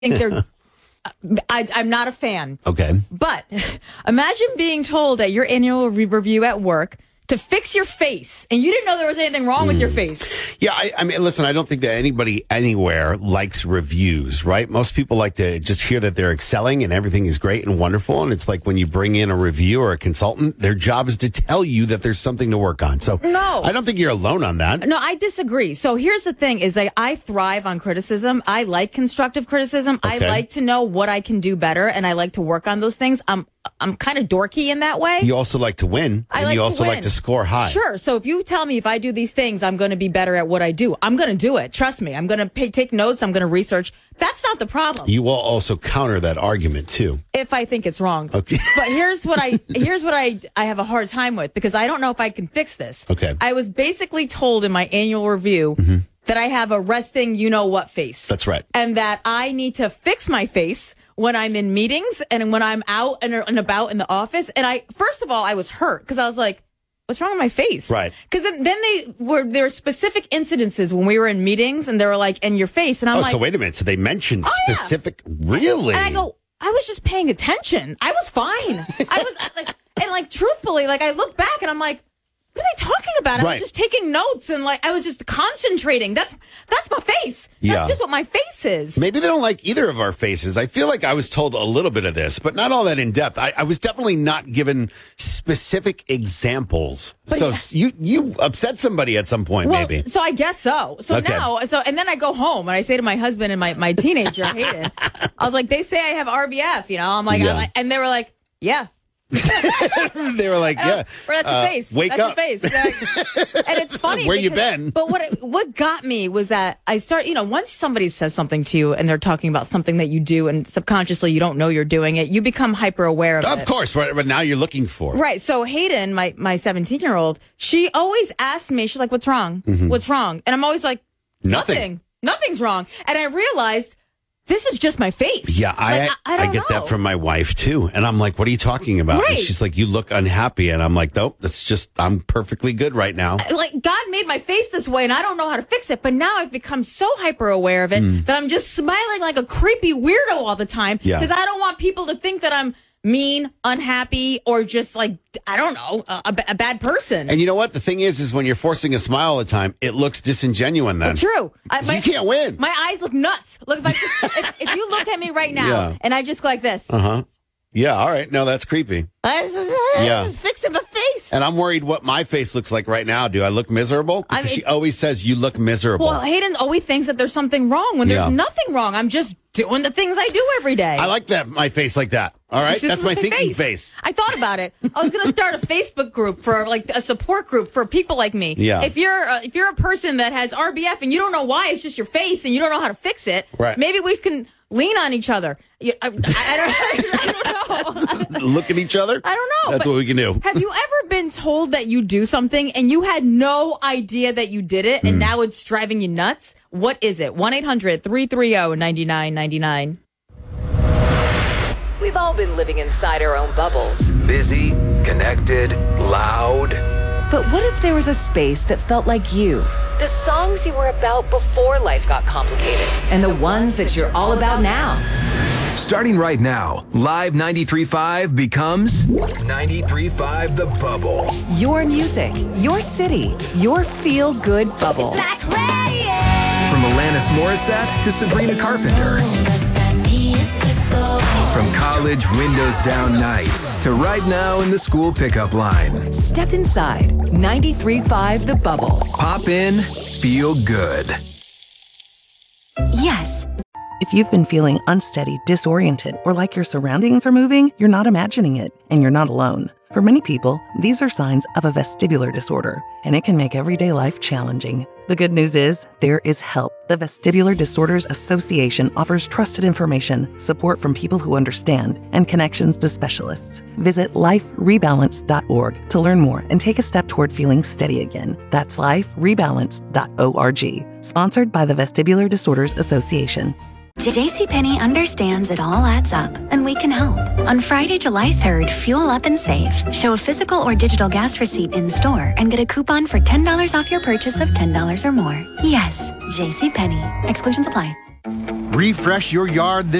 think they're... I'm not a fan. Okay. But imagine being told at your annual review at work to fix your face, and you didn't know there was anything wrong with your face. Yeah, I mean, listen, I don't think that anybody anywhere likes reviews, right? Most people like to just hear that they're excelling and everything is great and wonderful. And it's like when you bring in a review or a consultant, their job is to tell you that there's something to work on. So No. I don't think you're alone on that. No, I disagree. So here's the thing is that I thrive on criticism. I like constructive criticism. Okay. I like to know what I can do better, and I like to work on those things. I'm kind of dorky in that way. You also like to win, I and like you to also win. like to score high. Sure. So if you tell me if I do these things, I'm going to be better at what I do. I'm going to do it. Trust me. I'm going to take notes. I'm going to research. That's not the problem. You will also counter that argument too. If I think it's wrong. Okay. But here's what I have a hard time with, because I don't know if I can fix this. Okay. I was basically told in my annual review that I have a resting you-know-what face. That's right. And that I need to fix my face when I'm in meetings and when I'm out and about in the office. And first of all, I was hurt because I was like, what's wrong with my face? Right. Because then there were specific incidences when we were in meetings, and they were like, in your face. And I'm like, so wait a minute. So they mentioned yeah. specific, really? and I go, I was just paying attention. I was fine. I was like, truthfully, like, I look back and I'm like, what are they talking about? I Right. was just taking notes and I was just concentrating. That's my face. Yeah. That's just what my face is. Maybe they don't like either of our faces. I feel like I was told a little bit of this, but not all that in depth. I was definitely not given specific examples. But so you upset somebody at some point, Well, maybe. so I guess so. So Okay. and then I go home and I say to my husband and my teenager, Hayden, I was like, they say I have RBF, I'm like, Yeah. and they were like, yeah. They were like, yeah. Or that's your face. Wake that's up. Your face. And it's funny. Where you because- been? But what got me was that I start, once somebody says something to you and they're talking about something that you do and subconsciously you don't know you're doing it, you become hyper aware of it. Of course, but now you're looking for. Right. So Hayden, my 17-year-old, she always asks me, she's like, what's wrong? What's wrong? And I'm always like, Nothing. Nothing's wrong. And I realized this is just my face. Yeah, I don't get know. that from my wife too. And I'm like, what are you talking about? And Right. she's like, you look unhappy. And I'm like, nope, I'm perfectly good right now. Like, God made my face this way and I don't know how to fix it. But now I've become so hyper aware of it that I'm just smiling like a creepy weirdo all the time. Yeah. Because I don't want people to think that I'm mean, unhappy, or just like, I don't know, a bad person. And you know what? The thing is when you're forcing a smile all the time, it looks disingenuous then. True. So you can't win. My eyes look nuts. Look, if you look at me right now Yeah. and I just go like this, Yeah, all right. No, that's creepy. I just fixing my face. And I'm worried what my face looks like right now. Do I look miserable? Because she always says you look miserable. Well, Hayden always thinks that there's something wrong when there's Yeah. nothing wrong. I'm just doing the things I do every day. I like my face like that. All right? This That's is my thinking face. I thought about it. I was going to start a Facebook group for like a support group for people like me. Yeah. If you're a person that has RBF and you don't know why, it's just your face and you don't know how to fix it. Right. Maybe we can lean on each other. I don't know. Look at each other? I don't know. That's but what we can do. Have you ever been told that you do something and you had no idea that you did it and now it's driving you nuts? What is it? 1-800-330-9999. We've all been living inside our own bubbles. Busy, connected, loud. But what if there was a space that felt like you? The songs you were about before life got complicated, and the ones that you're all about now. Starting right now, Live 93.5 becomes 93.5 The Bubble. Your music, your city, your feel-good bubble. From Alanis Morissette to Sabrina Carpenter. From college windows down nights to right now in the school pickup line. Step inside 93.5 The Bubble. Pop in, feel good. Yes. If you've been feeling unsteady, disoriented, or like your surroundings are moving, you're not imagining it, and you're not alone. For many people, these are signs of a vestibular disorder, and it can make everyday life challenging. The good news is, there is help. The Vestibular Disorders Association offers trusted information, support from people who understand, and connections to specialists. Visit liferebalance.org to learn more and take a step toward feeling steady again. That's liferebalance.org. Sponsored by the Vestibular Disorders Association. JCPenney understands it all adds up, and we can help. On Friday, July 3rd, fuel up and save. Show a physical or digital gas receipt in store and get a coupon for $10 off your purchase of $10 or more. Yes, JCPenney. Exclusions apply. Refresh your yard